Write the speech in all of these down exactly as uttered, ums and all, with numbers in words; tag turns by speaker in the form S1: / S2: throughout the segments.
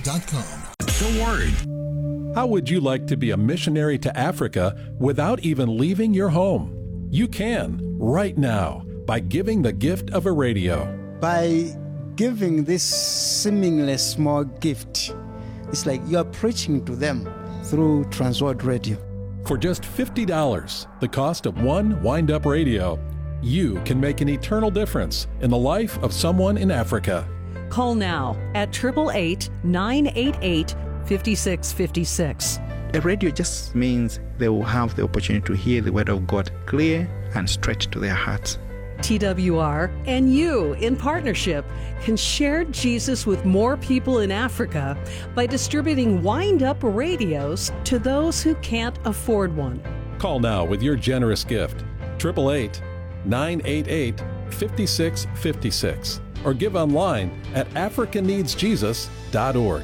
S1: dot com.
S2: The Word.
S3: How would you like to be a missionary to Africa without even leaving your home? You can, right now, by giving the gift of a radio.
S4: By giving this seemingly small gift, it's like you're preaching to them through Transworld Radio.
S3: For just fifty dollars, the cost of one wind-up radio, you can make an eternal difference in the life of someone in Africa.
S5: Call now at eight eight eight, nine eight eight, five six five six.
S6: A radio just means they will have the opportunity to hear the Word of God clear and straight to their hearts.
S5: T W R and you, in partnership, can share Jesus with more people in Africa by distributing wind-up radios to those who can't afford one.
S3: Call now with your generous gift, eight eight eight, nine eight eight, five six five six, or give online at africa needs jesus dot org.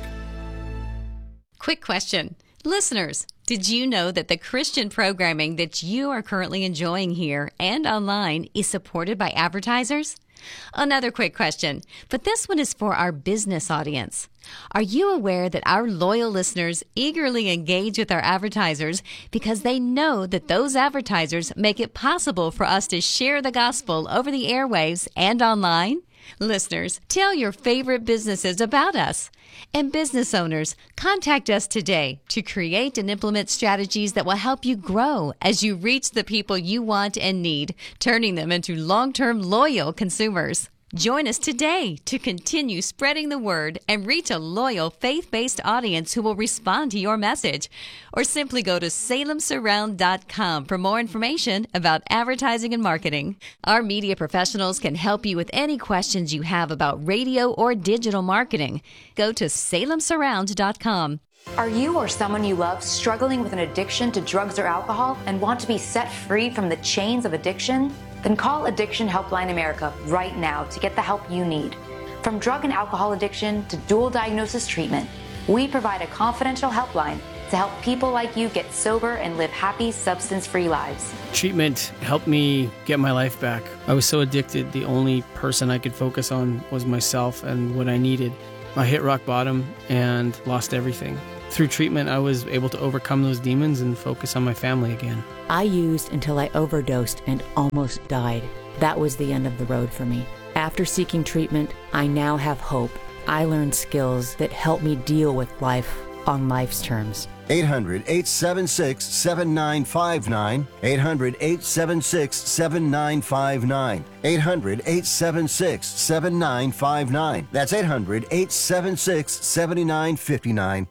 S7: Quick question. Listeners, did you know that the Christian programming that you are currently enjoying here and online is supported by advertisers? Another quick question, but this one is for our business audience. Are you aware that our loyal listeners eagerly engage with our advertisers because they know that those advertisers make it possible for us to share the gospel over the airwaves and online? Listeners, tell your favorite businesses about us. And business owners, contact us today to create and implement strategies that will help you grow as you reach the people you want and need, turning them into long-term loyal consumers. Join us today to continue spreading the word and reach a loyal, faith-based audience who will respond to your message. Or simply go to salem surround dot com for more information about advertising and marketing. Our media professionals can help you with any questions you have about radio or digital marketing. Go to salem surround dot com.
S8: Are you or someone you love struggling with an addiction to drugs or alcohol and want to be set free from the chains of addiction? Then call Addiction Helpline America right now to get the help you need. From drug and alcohol addiction to dual diagnosis treatment, we provide a confidential helpline to help people like you get sober and live happy, substance-free lives.
S9: Treatment helped me get my life back. I was so addicted, the only person I could focus on was myself and what I needed. I hit rock bottom and lost everything. Through treatment, I was able to overcome those demons and focus on my family again.
S10: I used until I overdosed and almost died. That was the end of the road for me. After seeking treatment, I now have hope. I learned skills that help me deal with life on life's terms.
S11: eight hundred, eight seven six, seven nine five nine. eight hundred, eight seven six, seven nine five nine. eight hundred, eight seven six, seven nine five nine. That's eight hundred, eight seven six, seven nine five nine.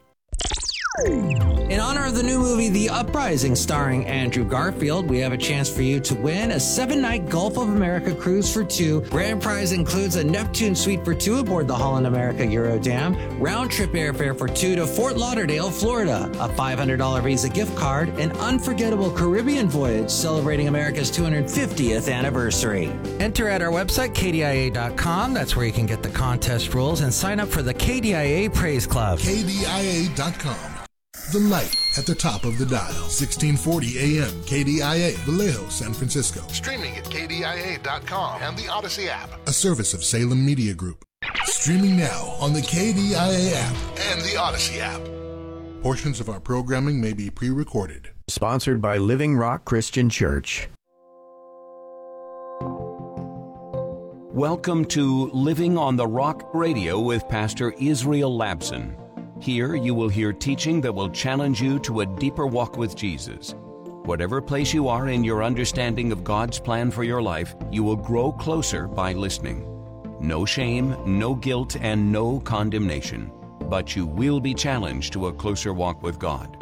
S12: In honor of the new movie The Uprising starring Andrew Garfield, we have a chance for you to win a seven-night Gulf of America cruise for two. Grand prize includes a Neptune suite for two aboard the Holland America Eurodam, round-trip airfare for two to Fort Lauderdale, Florida, a five hundred dollars Visa gift card, an unforgettable Caribbean voyage celebrating America's two hundred fiftieth anniversary. Enter at our website, K D I A dot com. That's where you can get the contest rules and sign up for the K D I A Praise Club.
S1: K D I A dot com. The light at the top of the dial. sixteen forty A M K D I A, Vallejo, San Francisco.
S2: Streaming at K D I A dot com and the Odyssey app.
S1: A service of Salem Media Group. Streaming now on the K D I A app
S2: and the Odyssey app.
S1: Portions of our programming may be pre-recorded.
S13: Sponsored by Living Rock Christian Church.
S14: Welcome to Living on the Rock Radio with Pastor Israel Labson. Here you will hear teaching that will challenge you to a deeper walk with Jesus. Whatever place you are in your understanding of God's plan for your life, you will grow closer by listening. No shame, no guilt, and no condemnation, but you will be challenged to a closer walk with God.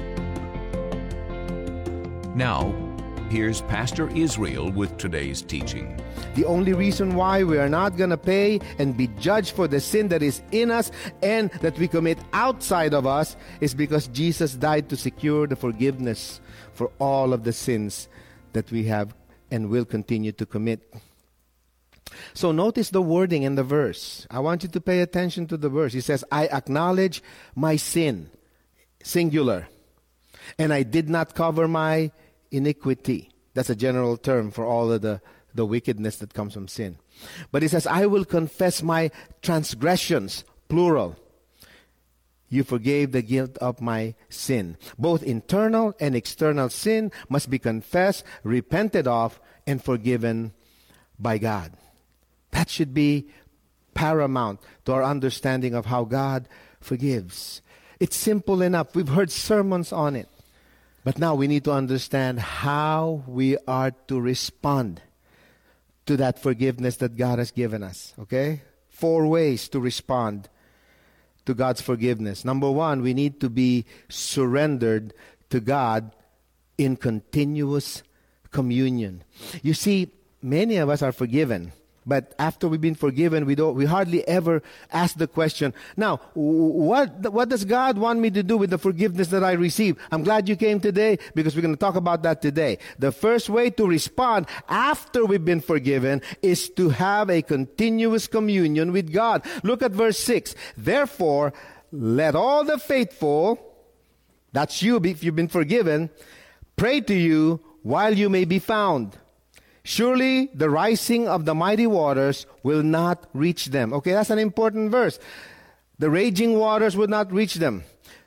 S14: Now, here's Pastor Israel with today's teaching.
S15: The only reason why we are not going to pay and be judged for the sin that is in us and that we commit outside of us is because Jesus died to secure the forgiveness for all of the sins that we have and will continue to commit. So notice the wording in the verse. I want you to pay attention to the verse. He says, I acknowledge my sin, singular, and I did not cover my iniquity. That's a general term for all of the the wickedness that comes from sin. But he says, I will confess my transgressions, plural. you forgave the guilt of my sin. Both internal and external sin must be confessed, repented of, and forgiven by God. That should be paramount to our understanding of how God forgives. It's simple enough. We've heard sermons on it. But now we need to understand how we are to respond to that forgiveness that God has given us. Okay? Four ways to respond to God's forgiveness. Number one, we need to be surrendered to God in continuous communion. You see, many of us are forgiven. But after we've been forgiven, we don't. We hardly ever ask the question, now, what, what does God want me to do with the forgiveness that I received? I'm glad you came today because we're going to talk about that today. The first way to respond after we've been forgiven is to have a continuous communion with God. Look at verse six. Therefore, let all the faithful, that's you if you've been forgiven, pray to you while you may be found. Surely the rising of the mighty waters will not reach them. Okay, that's an important verse. The raging waters will not reach them.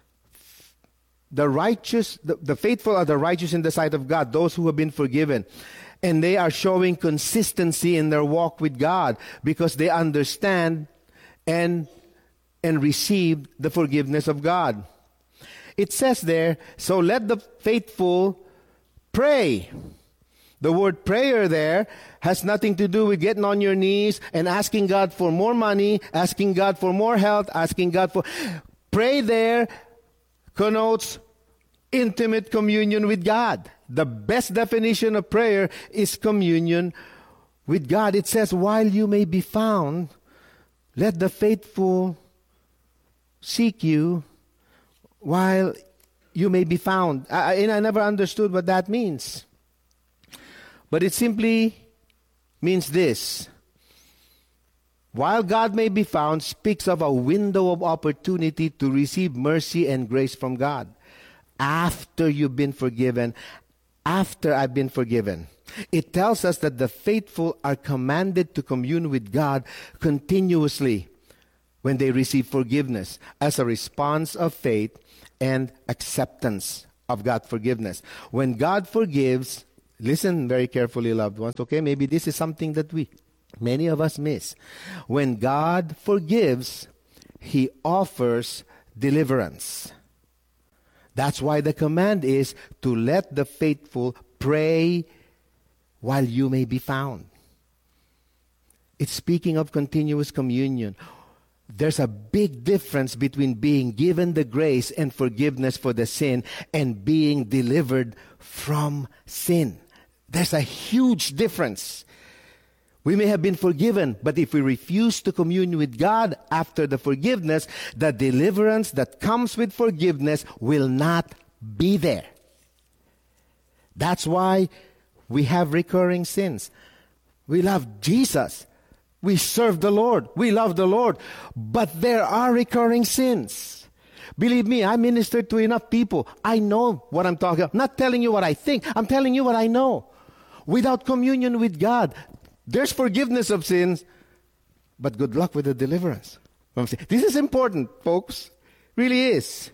S15: The righteous, the, the faithful are the righteous in the sight of God, those who have been forgiven. And they are showing consistency in their walk with God because they understand and, and receive the forgiveness of God. It says there, so let the faithful pray. The word prayer there has nothing to do with getting on your knees and asking God for more money, asking God for more health, asking God for... Pray there connotes intimate communion with God. The best definition of prayer is communion with God. It says, while you may be found, let the faithful seek you while you may be found. I, and I never understood what that means. But it simply means this. While God may be found speaks of a window of opportunity to receive mercy and grace from God. After you've been forgiven, after I've been forgiven. It tells us that the faithful are commanded to commune with God continuously when they receive forgiveness as a response of faith and acceptance of God's forgiveness. When God forgives, listen very carefully, loved ones, okay? Maybe this is something that we, many of us miss. When God forgives, He offers deliverance. That's why the command is to let the faithful pray while you may be found. It's speaking of continuous communion. There's a big difference between being given the grace and forgiveness for the sin and being delivered from sin. There's a huge difference. We may have been forgiven, but if we refuse to commune with God after the forgiveness, the deliverance that comes with forgiveness will not be there. That's why we have recurring sins. We love Jesus. We serve the Lord. We love the Lord. But there are recurring sins. Believe me, I ministered to enough people. I know what I'm talking about. I'm not telling you what I think. I'm telling you what I know. Without communion with God, there's forgiveness of sins, but good luck with the deliverance. This is important, folks. Really is.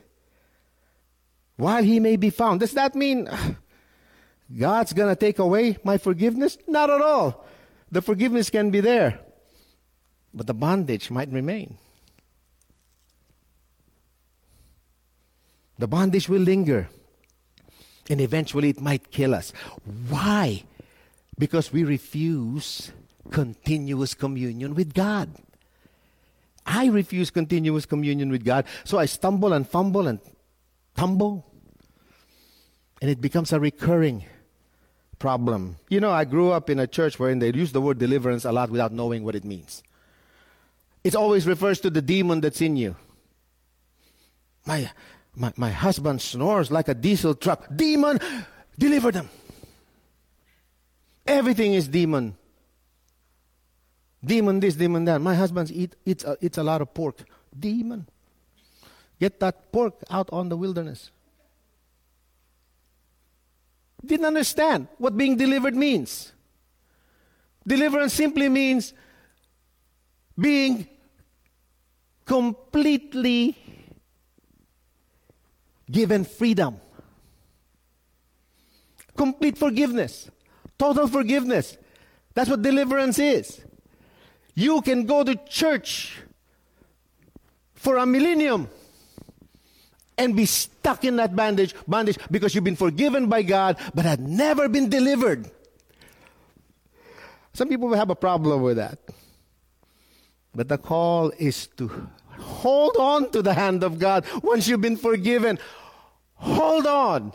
S15: While He may be found. Does that mean God's going to take away my forgiveness? Not at all. The forgiveness can be there, but the bondage might remain. The bondage will linger, and eventually it might kill us. Why? Because we refuse continuous communion with God. I refuse continuous communion with God, so I stumble and fumble and tumble, and it becomes a recurring problem. You know, I grew up in a church wherein they use the word deliverance a lot without knowing what it means. It always refers to the demon that's in you. My, my, my husband snores like a diesel truck. Demon, deliver them. Everything is demon. Demon this, demon that. My husband eat, eats, a, eats a lot of pork. Demon. Get that pork out on the wilderness. Didn't understand what being delivered means. Deliverance simply means being completely given freedom. Complete forgiveness. Total forgiveness. That's what deliverance is. You can go to church for a millennium and be stuck in that bondage, bondage because you've been forgiven by God but had never been delivered. Some people will have a problem with that. But the call is to hold on to the hand of God once you've been forgiven. Hold on.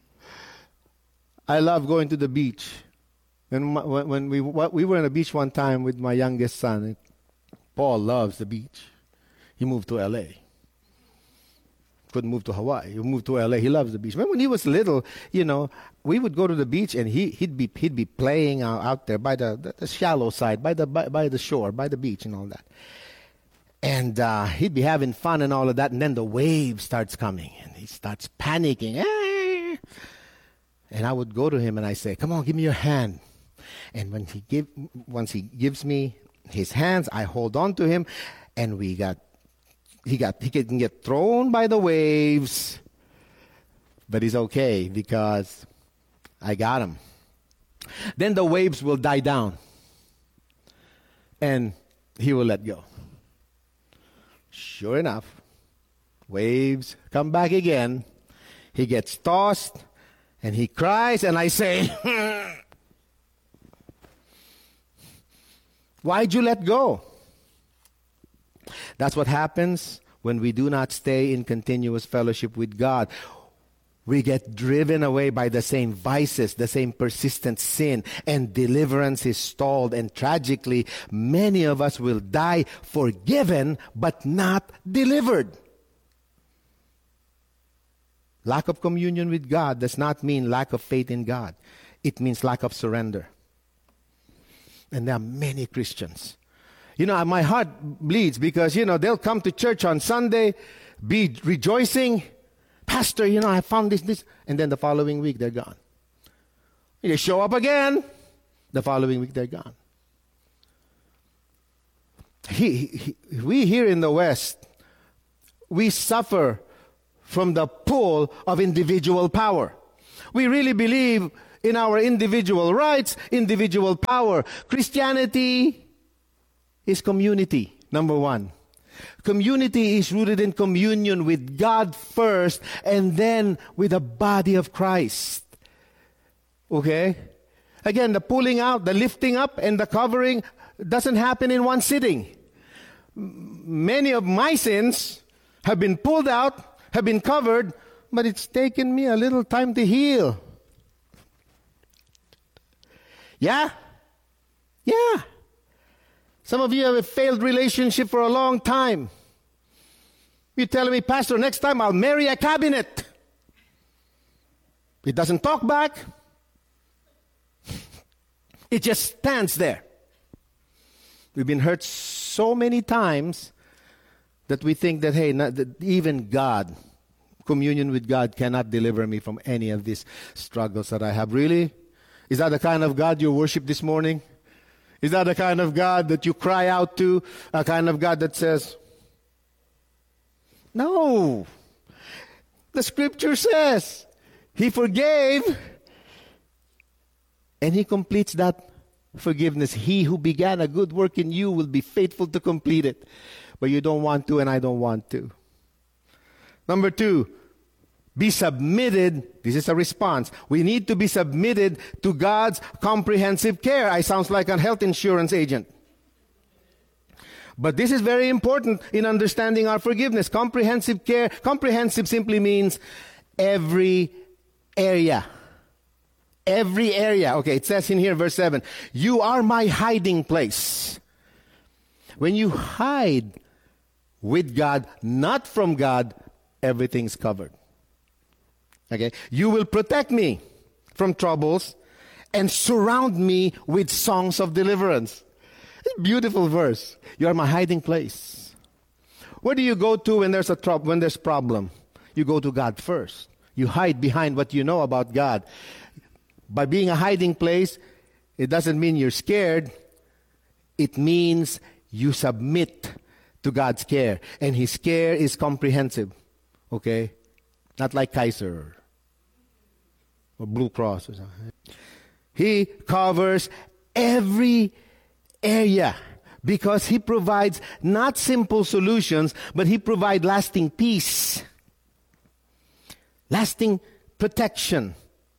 S15: I love going to the beach. When, when we, we were on the beach one time with my youngest son. Paul loves the beach. He moved to L A. Couldn't move to Hawaii. He moved to L A. He loves the beach. Remember when he was little, you know, we would go to the beach and he, he'd be he'd be playing out, out there by the, the, the shallow side, by the by, by the shore, by the beach and all that. And uh, he'd be having fun and all of that. And then the wave starts coming and he starts panicking. And I would go to him and I say, "Come on, give me your hand." And when he give, once he gives me his hands, I hold on to him, and we got, he got, he can get thrown by the waves, but he's okay because I got him. Then the waves will die down, and he will let go. Sure enough, waves come back again. He gets tossed, and he cries, and I say, "Why'd you let go?" That's what happens when we do not stay in continuous fellowship with God. We get driven away by the same vices, the same persistent sin, and deliverance is stalled. And tragically, many of us will die forgiven but not delivered. Lack of communion with God does not mean lack of faith in God. It means lack of surrender. And there are many Christians. You know, my heart bleeds because, you know, they'll come to church on Sunday, be rejoicing. "Pastor, you know, I found this, this. And then the following week, they're gone. They show up again. The following week, they're gone. He, he, we here in the West, we suffer from the pull of individual power. We really believe in our individual rights, individual power. Christianity is community, number one. Community is rooted in communion with God first and then with the body of Christ. Okay? Again, the pulling out, the lifting up, and the covering doesn't happen in one sitting. Many of my sins have been pulled out, have been covered, but it's taken me a little time to heal. Yeah? Yeah. Some of you have a failed relationship for a long time. You're telling me, "Pastor, next time I'll marry a cabinet." It doesn't talk back. It just stands there. We've been hurt so many times that we think that, hey, not, that even God, communion with God cannot deliver me from any of these struggles that I have. Really? Is that the kind of God you worship this morning? Is that the kind of God that you cry out to? A kind of God that says, no. The scripture says, He forgave, and He completes that forgiveness. He who began a good work in you will be faithful to complete it. But you don't want to, and I don't want to. Number two, be submitted. This is a response. We need to be submitted to God's comprehensive care. I sound like a health insurance agent. But this is very important in understanding our forgiveness. Comprehensive care. Comprehensive simply means every area. Every area. Okay, it says in here, verse seven, you are my hiding place. When you hide with God, not from God, everything's covered. Okay, you will protect me from troubles and surround me with songs of deliverance. Beautiful verse. You are my hiding place. Where do you go to when there's a trouble, when there's problem? You go to God first. You hide behind what you know about God. By being a hiding place, it doesn't mean you're scared. It means you submit to God's care. And His care is comprehensive. Okay? Not like Kaiser or Blue Cross or something. He covers every area because He provides not simple solutions, but He provides lasting peace, lasting protection.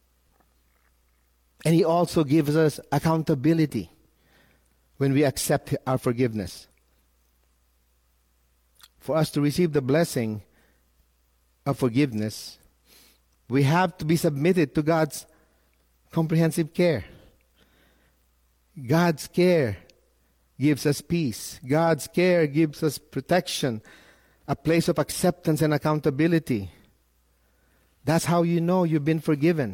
S15: And He also gives us accountability when we accept our forgiveness. For us to receive the blessing of forgiveness, we have to be submitted to God's comprehensive care. God's care gives us peace. God's care gives us protection, a place of acceptance and accountability. That's how you know you've been forgiven.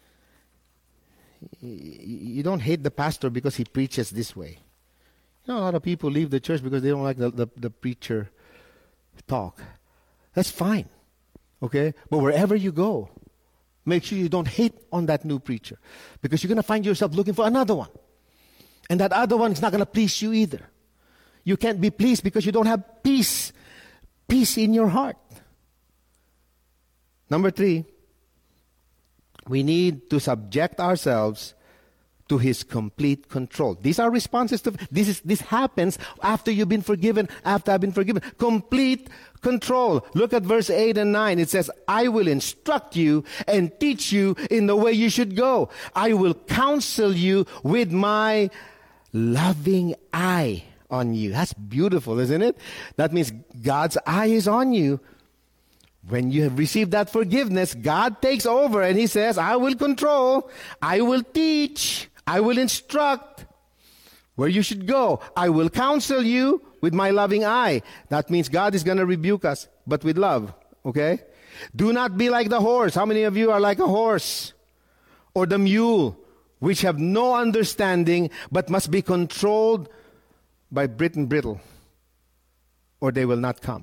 S15: You don't hate the pastor because he preaches this way. You know, a lot of people leave the church because they don't like the, the, the preacher talk. That's fine. Okay? But wherever you go, make sure you don't hate on that new preacher, because you're going to find yourself looking for another one. And that other one is not going to please you either. You can't be pleased because you don't have peace. Peace in your heart. Number three, we need to subject ourselves to His complete control. These are responses to this. Is this happens after you've been forgiven, after I've been forgiven. Complete control. Look at verse eight and nine. It says, I will instruct you and teach you in the way you should go. I will counsel you with my loving eye on you. That's beautiful, isn't it? That means God's eye is on you. When you have received that forgiveness, God takes over and He says, I will control, I will teach, I will instruct where you should go. I will counsel you with my loving eye. That means God is going to rebuke us, but with love, okay? Do not be like the horse. How many of you are like a horse? Or the mule, which have no understanding, but must be controlled by bit and brittle, or they will not come.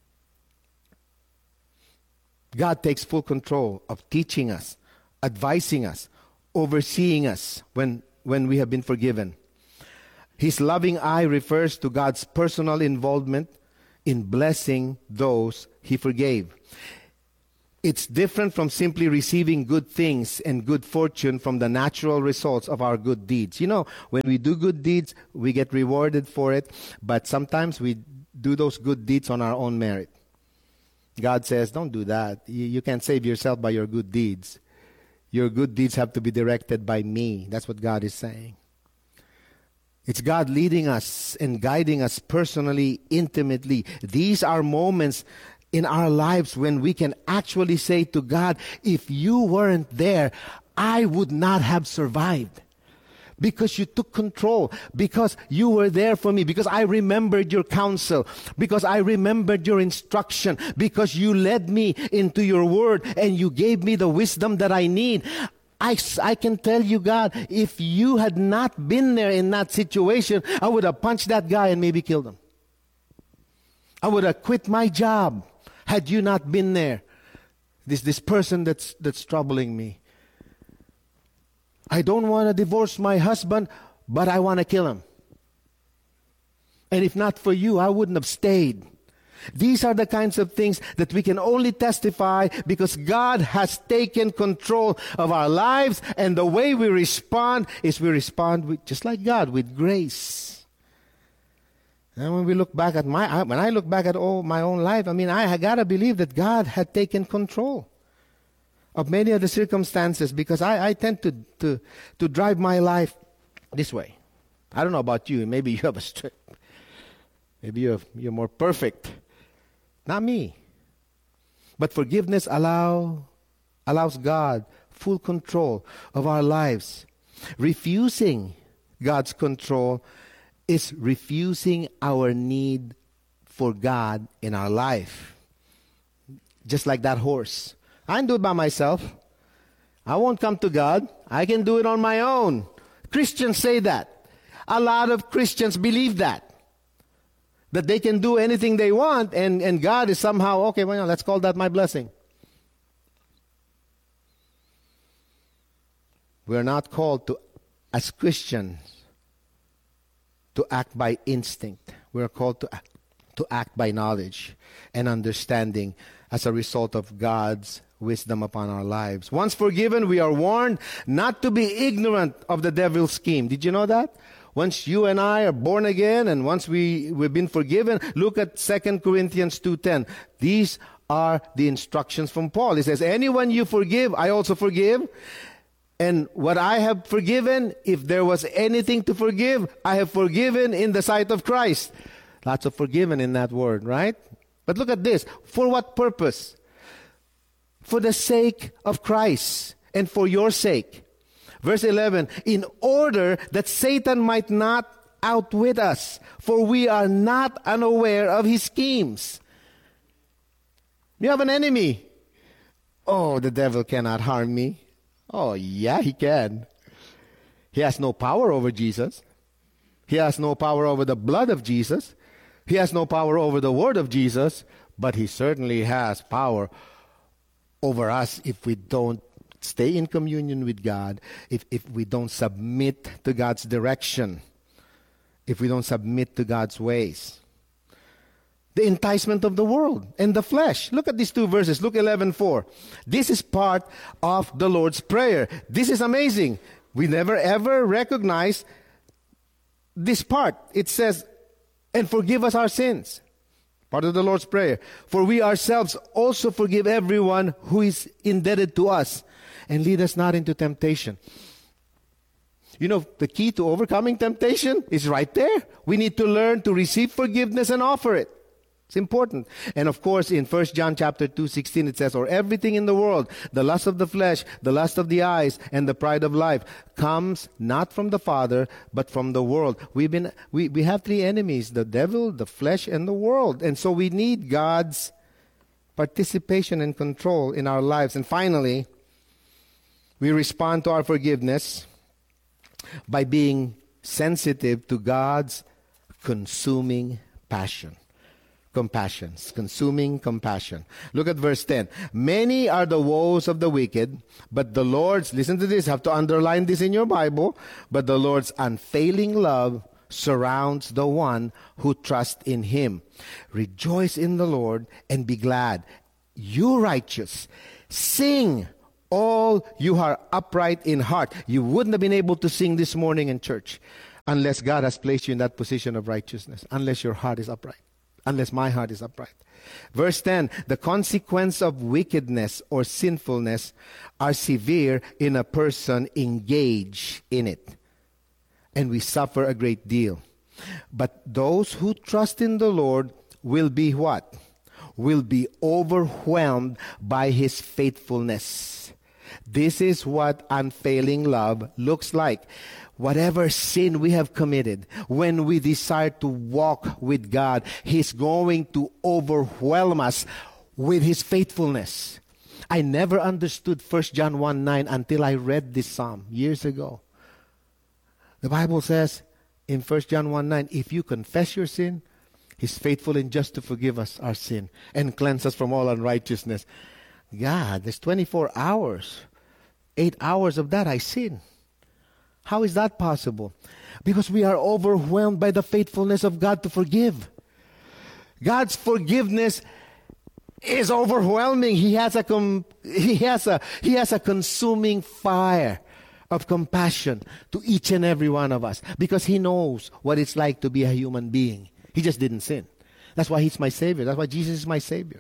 S15: God takes full control of teaching us, advising us, overseeing us when, when we have been forgiven. His loving eye refers to God's personal involvement in blessing those He forgave. It's different from simply receiving good things and good fortune from the natural results of our good deeds. You know, when we do good deeds, we get rewarded for it, but sometimes we do those good deeds on our own merit. God says, don't do that. You, you can't save yourself by your good deeds. Your good deeds have to be directed by me. That's what God is saying. It's God leading us and guiding us personally, intimately. These are moments in our lives when we can actually say to God, if you weren't there, I would not have survived. Because you took control, because you were there for me, because I remembered your counsel, because I remembered your instruction, because you led me into your word and you gave me the wisdom that I need. I, I can tell you, God, if you had not been there in that situation, I would have punched that guy and maybe killed him. I would have quit my job had you not been there. This, this person that's, that's troubling me. I don't want to divorce my husband, but I want to kill him. And if not for you, I wouldn't have stayed. These are the kinds of things that we can only testify because God has taken control of our lives, and the way we respond is we respond with, just like God, with grace. And when we look back at my, when I look back at all my own life, I mean, I got to believe that God had taken control of many of the circumstances, because I, I tend to, to, to drive my life this way. I don't know about you. Maybe you have a straight, maybe you're, you're more perfect. Not me. But forgiveness allow, allows God full control of our lives. Refusing God's control is refusing our need for God in our life. Just like that horse. I can do it by myself. I won't come to God. I can do it on my own. Christians say that. A lot of Christians believe that. That they can do anything they want, and, and God is somehow, okay, well, let's call that my blessing. We're not called to, as Christians, to act by instinct. We're called to act, to act by knowledge and understanding as a result of God's wisdom upon our lives. Once forgiven, we are warned not to be ignorant of the devil's scheme. Did you know that? Once you and I are born again and once we, we've been forgiven, look at Second Corinthians two ten. These are the instructions from Paul. He says, anyone you forgive, I also forgive. And what I have forgiven, if there was anything to forgive, I have forgiven in the sight of Christ. Lots of forgiven in that word, right? But look at this. For what purpose? For the sake of Christ and for your sake. Verse eleven, in order that Satan might not outwit us, for we are not unaware of his schemes. You have an enemy. Oh, the devil cannot harm me. Oh, yeah, he can. He has no power over Jesus. He has no power over the blood of Jesus. He has no power over the word of Jesus. But he certainly has power over us if we don't stay in communion with God, if, if we don't submit to God's direction, if we don't submit to God's ways. The enticement of the world and the flesh. Look at these two verses. Luke eleven four. This is part of the Lord's Prayer. This is amazing. We never ever recognize this part. It says, and forgive us our sins. Part of the Lord's Prayer. For we ourselves also forgive everyone who is indebted to us. And lead us not into temptation. You know, the key to overcoming temptation is right there. We need to learn to receive forgiveness and offer it. It's important. And of course, in First John chapter two sixteen, it says, or everything in the world, the lust of the flesh, the lust of the eyes, and the pride of life, comes not from the Father, but from the world. We've been, we, we have three enemies, the devil, the flesh, and the world. And so we need God's participation and control in our lives. And finally, we respond to our forgiveness by being sensitive to God's consuming passion. Compassion. Consuming compassion. Look at verse ten. Many are the woes of the wicked, but the Lord's, listen to this, have to underline this in your Bible, but the Lord's unfailing love surrounds the one who trusts in him. Rejoice in the Lord and be glad. You righteous, sing, all you are upright in heart. You wouldn't have been able to sing this morning in church unless God has placed you in that position of righteousness, unless your heart is upright, unless my heart is upright. Verse ten, the consequence of wickedness or sinfulness are severe in a person engaged in it, and we suffer a great deal. But those who trust in the Lord will be what? Will be overwhelmed by his faithfulness. This is what unfailing love looks like. Whatever sin we have committed, when we desire to walk with God, he's going to overwhelm us with his faithfulness. I never understood First John one nine until I read this psalm years ago. The Bible says in First John one nine, if you confess your sin, he's faithful and just to forgive us our sin and cleanse us from all unrighteousness. God, there's twenty-four hours. Eight hours of that I sin. How is that possible? Because we are overwhelmed by the faithfulness of God to forgive. God's forgiveness is overwhelming. He has a com- he has a he has a consuming fire of compassion to each and every one of us because he knows what it's like to be a human being. He just didn't sin. That's why he's my Savior. That's why Jesus is my Savior.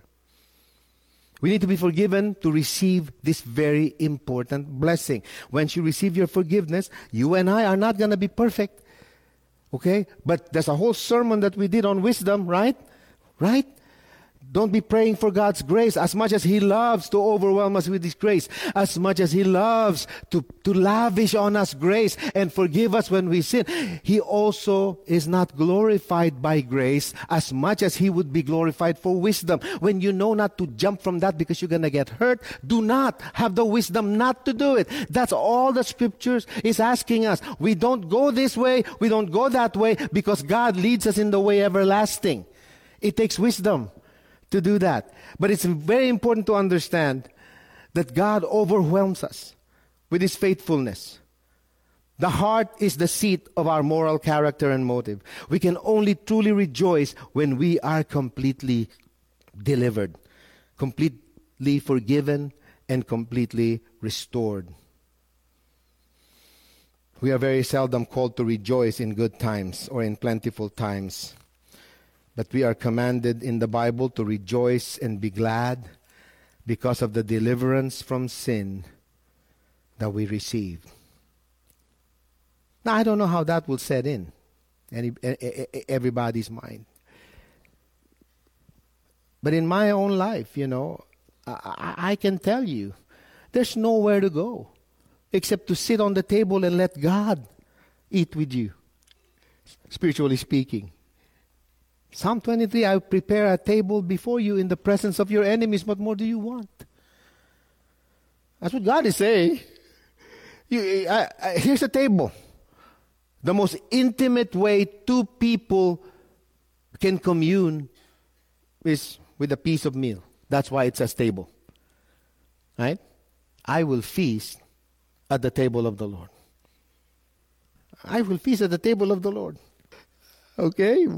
S15: We need to be forgiven to receive this very important blessing. Once you receive your forgiveness, you and I are not going to be perfect. Okay? But there's a whole sermon that we did on wisdom, right? Right? Don't be praying for God's grace as much as he loves to overwhelm us with his grace, as much as he loves to, to lavish on us grace and forgive us when we sin. He also is not glorified by grace as much as he would be glorified for wisdom. When you know not to jump from that because you're going to get hurt, do not have the wisdom not to do it. That's all the scriptures is asking us. We don't go this way, we don't go that way because God leads us in the way everlasting. It takes wisdom to do that. But it's very important to understand that God overwhelms us with his faithfulness. The heart is the seat of our moral character and motive. We can only truly rejoice when we are completely delivered, completely forgiven, and completely restored. We are very seldom called to rejoice in good times or in plentiful times. But we are commanded in the Bible to rejoice and be glad because of the deliverance from sin that we received. Now, I don't know how that will set in any, everybody's mind. But in my own life, you know, I, I can tell you, there's nowhere to go except to sit on the table and let God eat with you, spiritually speaking. Psalm twenty-three, I prepare a table before you in the presence of your enemies. What more do you want? That's what God is saying. You, I, I, here's a table. The most intimate way two people can commune is with a piece of meal. That's why it says table. Right? I will feast at the table of the Lord. I will feast at the table of the Lord. Okay?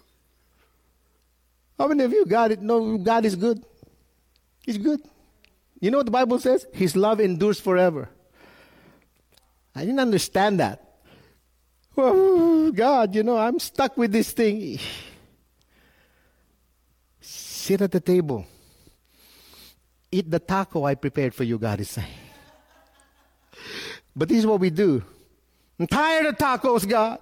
S15: How many of you got it? No, God is good. He's good. You know what the Bible says? His love endures forever. I didn't understand that. Oh, God, you know, I'm stuck with this thing. Sit at the table. Eat the taco I prepared for you, God is saying. But this is what we do. I'm tired of tacos, God.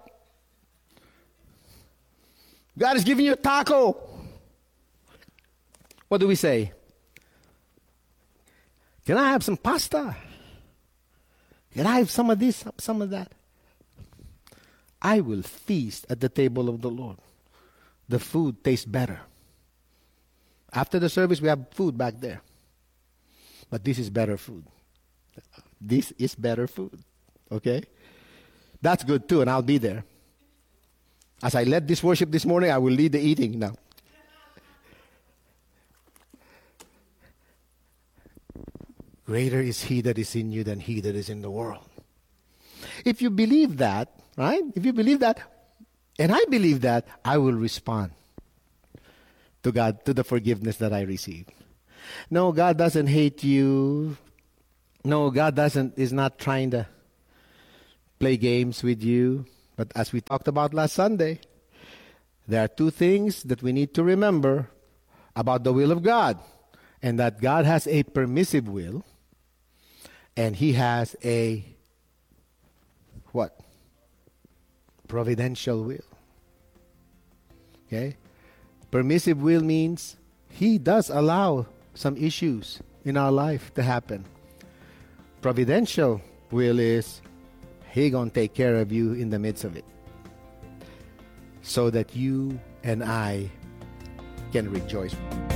S15: God is giving you a taco. What do we say? Can I have some pasta? Can I have some of this, some of that? I will feast at the table of the Lord. The food tastes better. After the service, we have food back there. But this is better food. This is better food. Okay? That's good too, and I'll be there. As I led this worship this morning, I will lead the eating now. Greater is he that is in you than he that is in the world. If you believe that, right? If you believe that, and I believe that, I will respond to God, to the forgiveness that I received. No, God doesn't hate you. No, God doesn't is not trying to play games with you. But as we talked about last Sunday, there are two things that we need to remember about the will of God. And that God has a permissive will, and He has a what? Providential will. Okay? Permissive will means He does allow some issues in our life to happen. Providential will is He gonna take care of you in the midst of it, so that you and I can rejoice.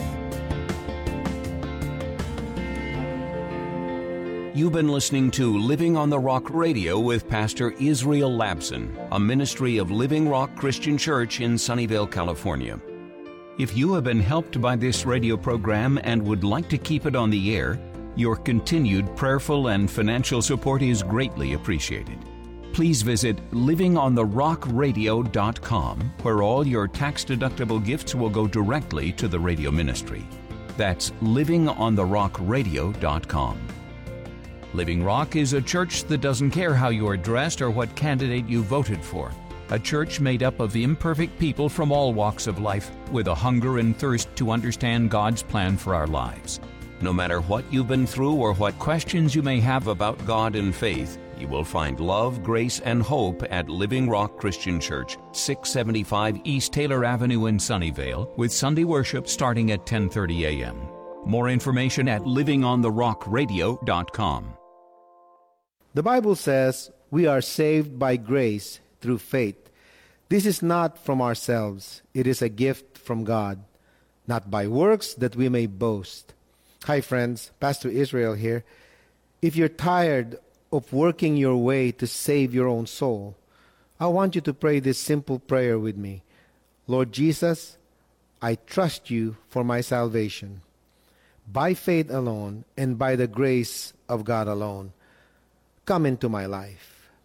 S14: You've been listening to Living on the Rock Radio with Pastor Israel Labson, a ministry of Living Rock Christian Church in Sunnyvale, California. If you have been helped by this radio program and would like to keep it on the air, your continued prayerful and financial support is greatly appreciated. Please visit living on the rock radio dot com, where all your tax-deductible gifts will go directly to the radio ministry. That's living on the rock radio dot com. Living Rock is a church that doesn't care how you are dressed or what candidate you voted for. A church made up of imperfect people from all walks of life with a hunger and thirst to understand God's plan for our lives. No matter what you've been through or what questions you may have about God and faith, you will find love, grace, and hope at Living Rock Christian Church, six seventy-five East Taylor Avenue in Sunnyvale, with Sunday worship starting at ten thirty a.m. More information at living on the rock radio dot com.
S15: The Bible says we are saved by grace through faith. This is not from ourselves. It is a gift from God, not by works that we may boast. Hi friends, Pastor Israel here. If you're tired of working your way to save your own soul, I want you to pray this simple prayer with me. Lord Jesus, I trust you for my salvation. By faith alone and by the grace of God alone, come into my life.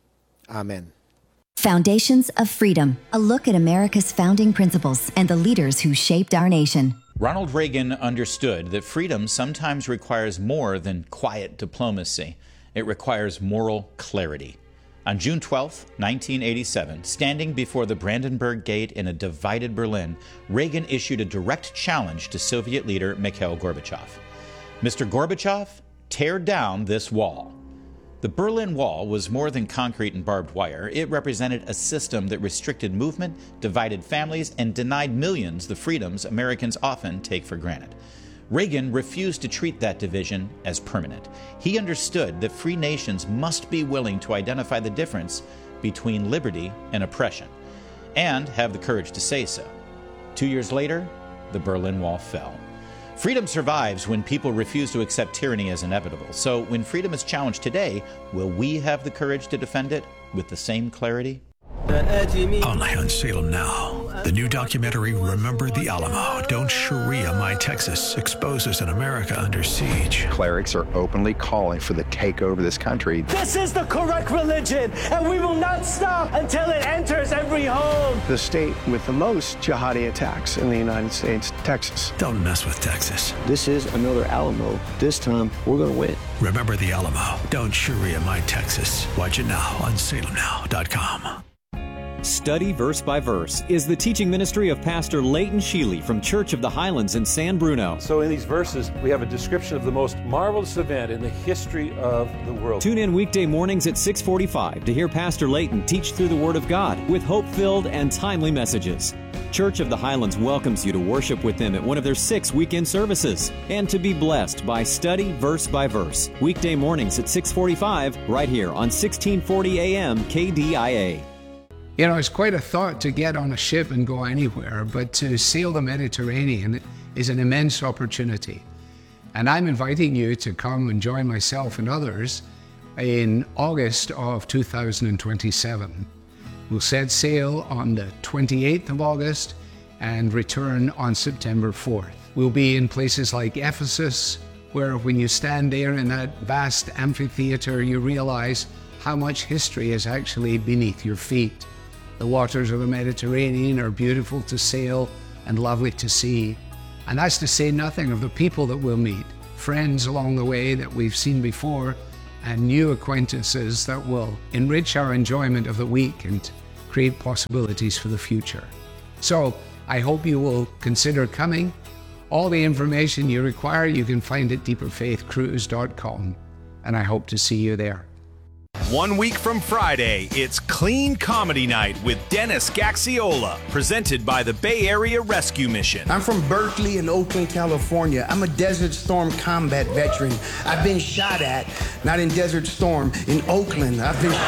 S15: Amen.
S16: Foundations of Freedom, a look at America's founding principles and the leaders who shaped our nation.
S17: Ronald Reagan understood that freedom sometimes requires more than quiet diplomacy. It requires moral clarity. On June twelfth, nineteen eighty-seven, standing before the Brandenburg Gate in a divided Berlin, Reagan issued a direct challenge to Soviet leader Mikhail Gorbachev. Mister Gorbachev, tear down this wall. The Berlin Wall was more than concrete and barbed wire. It represented a system that restricted movement, divided families, and denied millions the freedoms Americans often take for granted. Reagan refused to treat that division as permanent. He understood that free nations must be willing to identify the difference between liberty and oppression, and have the courage to say so. Two years later, the Berlin Wall fell. Freedom survives when people refuse to accept tyranny as inevitable. So when freedom is challenged today, will we have the courage to defend it with the same clarity?
S18: Only on Salem Now. The new documentary, Remember the Alamo, Don't Sharia My Texas, exposes an America under siege.
S19: Clerics are openly calling for the takeover of this country.
S20: This is the correct religion, and we will not stop until it enters every home.
S21: The state with the most jihadi attacks in the United States, Texas.
S18: Don't mess with Texas.
S21: This is another Alamo. This time, we're going to win.
S18: Remember the Alamo, Don't Sharia My Texas. Watch it now on salem now dot com.
S22: Study Verse by Verse is the teaching ministry of Pastor Leighton Sheely from Church of the Highlands in San Bruno.
S23: So in these verses, we have a description of the most marvelous event in the history of the world.
S22: Tune in weekday mornings at six forty-five to hear Pastor Leighton teach through the Word of God with hope-filled and timely messages. Church of the Highlands welcomes you to worship with them at one of their six weekend services and to be blessed by Study Verse by Verse. Weekday mornings at six forty-five right here on sixteen forty A M K D I A.
S24: You know, it's quite a thought to get on a ship and go anywhere, but to sail the Mediterranean is an immense opportunity. And I'm inviting you to come and join myself and others in August of two thousand twenty-seven. We'll set sail on the twenty-eighth of August and return on September fourth. We'll be in places like Ephesus, where when you stand there in that vast amphitheater, you realize how much history is actually beneath your feet. The waters of the Mediterranean are beautiful to sail and lovely to see. And that's to say nothing of the people that we'll meet, friends along the way that we've seen before, and new acquaintances that will enrich our enjoyment of the week and create possibilities for the future. So I hope you will consider coming. All the information you require you can find at deeper faith cruise dot com, and I hope to see you there.
S25: One week from Friday, it's Clean Comedy Night with Dennis Gaxiola, presented by the Bay Area Rescue Mission.
S26: I'm from Berkeley and Oakland, California. I'm a Desert Storm combat veteran. I've been shot at, not in Desert Storm, in Oakland. I've been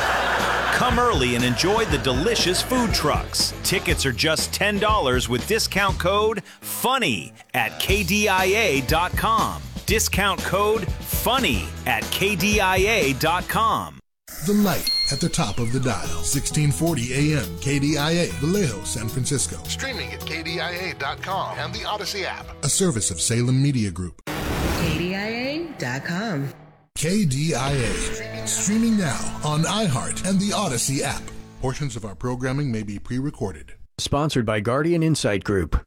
S25: Come early and enjoy the delicious food trucks. Tickets are just ten dollars with discount code FUNNY at K D I A dot com. Discount code FUNNY at K D I A dot com.
S1: The Light at the top of the dial, sixteen forty A M K D I A, Vallejo, San Francisco.
S2: Streaming at K D I A dot com and the Odyssey app.
S1: A service of Salem Media Group.
S27: K D I A dot com.
S1: K D I A. Streaming now on iHeart and the Odyssey app. Portions of our programming may be pre-recorded.
S13: Sponsored by Guardian Insight Group.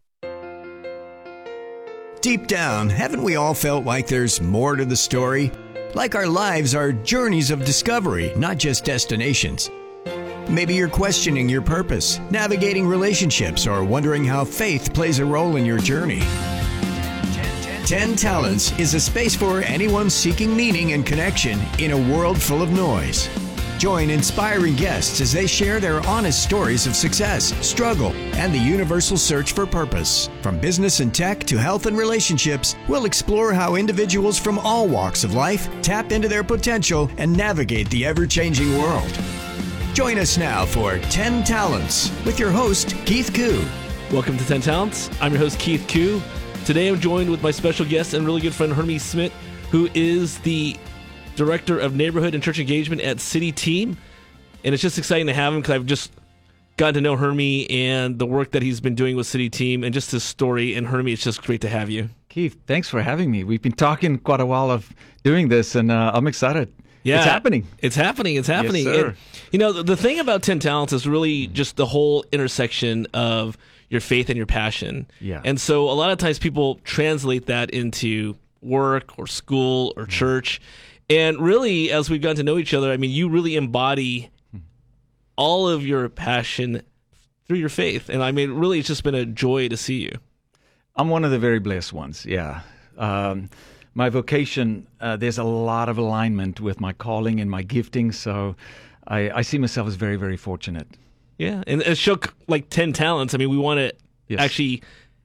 S13: Deep down, haven't we all felt like there's more to the story? Like our lives are journeys of discovery, not just destinations. Maybe you're questioning your purpose, navigating relationships, or wondering how faith plays a role in your journey. Ten Talents is a space for anyone seeking meaning and connection in a world full of noise. Join inspiring guests as they share their honest stories of success, struggle, and the universal search for purpose. From business and tech to health and relationships, we'll explore how individuals from all walks of life tap into their potential and navigate the ever-changing world. Join us now for ten Talents with your host, Keith Koo.
S28: Welcome to ten Talents. I'm your host, Keith Koo. Today I'm joined with my special guest and really good friend, Hermie Smith, who is the Director of Neighborhood and Church Engagement at City Team. And it's just exciting to have him because I've just gotten to know Hermie and the work that he's been doing with City Team and just his story. And Hermie, it's just great to have you.
S29: Keith, thanks for having me. We've been talking quite a while of doing this, and uh, I'm excited.
S28: Yeah,
S3: it's happening.
S28: It's happening. It's happening.
S3: Yes, sir.
S28: And, you know, the, the thing about ten Talents is really just the whole intersection of your faith and your passion.
S3: Yeah.
S28: And so a lot of times people translate that into work or school or church. And really, as we've gotten to know each other, I mean, you really embody all of your passion through your faith. And I mean, really, it's just been a joy to see you.
S3: I'm one of the very blessed ones, yeah. Um, my vocation, uh, there's a lot of alignment with my calling and my gifting, so I, I see myself as very, very fortunate.
S28: Yeah, and a show like ten Talents, I mean, we want to
S3: Yes.
S28: actually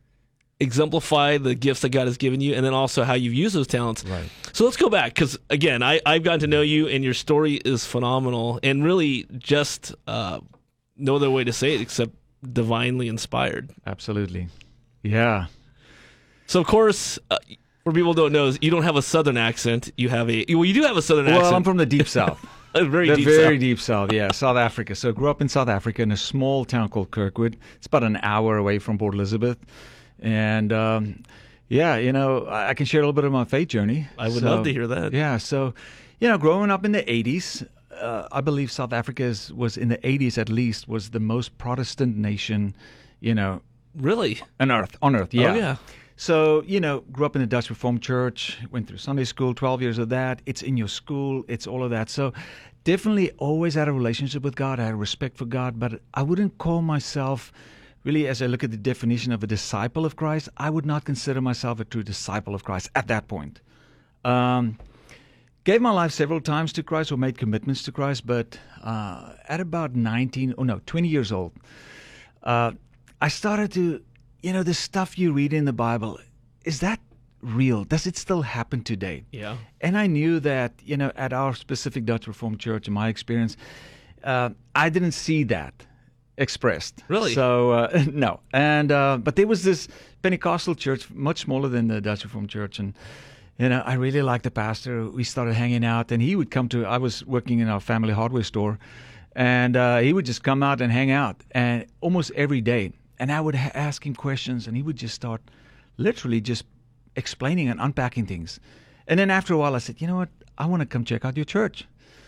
S28: exemplify the gifts that God has given you and then also how you've used those talents.
S3: Right.
S28: So let's go back because, again, I, I've gotten to know you and your story is phenomenal and really just uh, no other way to say it except divinely inspired.
S3: Absolutely. Yeah.
S28: So, of course, uh, for people who don't know, you don't have a Southern accent. You have a, well, you do have a Southern
S3: Well,
S28: accent.
S3: I'm from the deep South.
S28: A very
S3: the
S28: deep
S3: very
S28: South.
S3: deep South, yeah, South Africa. So I grew up in South Africa in a small town called Kirkwood. It's about an hour away from Port Elizabeth. And, um, yeah, you know, I, I can share a little bit of my faith journey.
S28: I would
S3: So,
S28: love to hear that.
S3: Yeah, so, you know, growing up in the eighties, uh, I believe South Africa is, was, in the eighties at least, was the most Protestant nation, you know.
S28: Really?
S3: On earth, on earth, yeah.
S28: Oh, yeah.
S3: So, you know, grew up in the Dutch Reformed Church, went through Sunday school, twelve years of that. It's in your school, it's all of that. So definitely always had a relationship with God. I had respect for God, but I wouldn't call myself, really, as I look at the definition of a disciple of Christ, I would not consider myself a true disciple of Christ at that point. Um, gave my life several times to Christ or made commitments to Christ, but uh, at about nineteen, oh no, twenty years old, uh, I started to, you know, the stuff you read in the Bible, is that real? Does it still happen today?
S28: Yeah.
S3: And I knew that, you know, at our specific Dutch Reformed Church, in my experience, uh, I didn't see that expressed.
S28: Really?
S3: So, uh, no. And, uh, but there was this Pentecostal church, much smaller than the Dutch Reformed Church. And, you know, I really liked the pastor. We started hanging out, and he would come to, I was working in our family hardware store, and uh, he would just come out and hang out, and almost every day. And I would ha- ask him questions, and he would just start literally just explaining and unpacking things. And then after a while, I said, you know what? I want to come check out your church.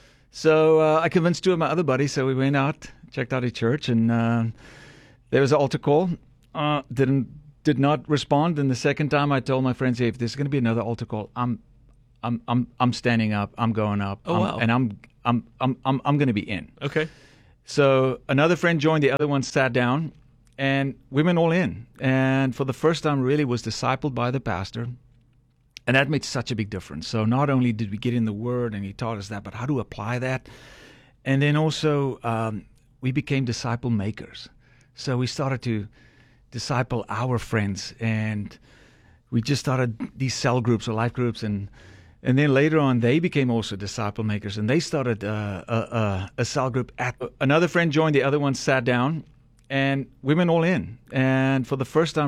S3: So uh, I convinced two of my other buddies, so we went out, checked out a church, and uh, there was an altar call. Uh, didn't did not respond. And the second time, I told my friends, hey, if there's going to be another altar call, I'm I'm I'm I'm standing up. I'm going up.
S28: Oh,
S3: I'm,
S28: wow.
S3: And I'm I'm I'm I'm I'm going to be in.
S28: Okay.
S3: So another friend joined. The other one sat down. And we went all in. And for the first time, really was discipled by the pastor. And that made such a big difference. So not only did we get in the Word and he taught us that, but how to apply that. And then also um, we became disciple makers. So we started to disciple our friends. And we just started these cell groups or life groups. And and then later on, they became also disciple makers. And they started uh, a, a, a cell group. At, another friend joined. The other one sat down. And we went all in. And for the first time,